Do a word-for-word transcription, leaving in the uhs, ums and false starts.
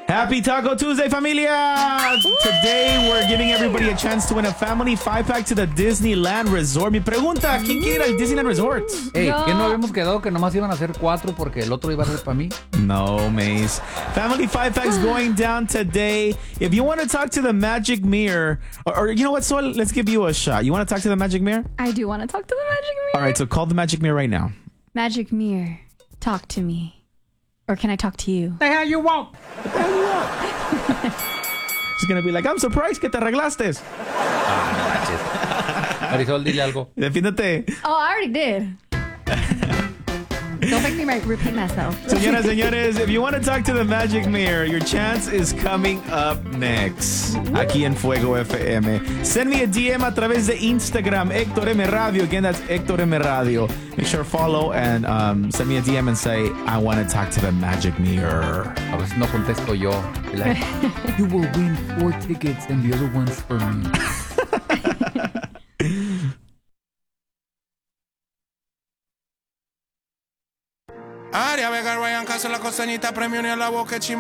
Happy Taco Tuesday, familia! Today we're giving everybody a chance to win a family five-pack to the Disneyland Resort. Mi pregunta, ¿quién quiere ir al Disneyland Resort? Ey, Yo- ¿qué no habíamos quedado que nomás iban a hacer cuatro porque el otro iba a ser para mí? No, Maze. Family five-packs going down today. If you want to talk to the Magic Mirror, or, or you know what, Sol, let's give you a shot. You want to talk to the Magic Mirror? I do want to talk to the Magic Mirror. All right, so call the Magic Mirror right now. Magic Mirror, talk to me. Or can I talk to you? The hell you want? She's going to be like, I'm surprised que te arreglaste. Marisol, dile algo. Defiéndete. Oh, I already did. Don't make me re- repeat myself. Señoras, señores, if you want to talk to the Magic Mirror, your chance is coming up next. Aquí en Fuego F M. Send me a D M a través de Instagram, Héctor M Radio. Again, that's Héctor M Radio. Make sure to follow and um, send me a D M and say, I want to talk to the Magic Mirror. A veces no contesto yo. Like, you will win four tickets and the other one's for me. Aria Vega, Ryan Castro, la costeñita, premio ni a la boca,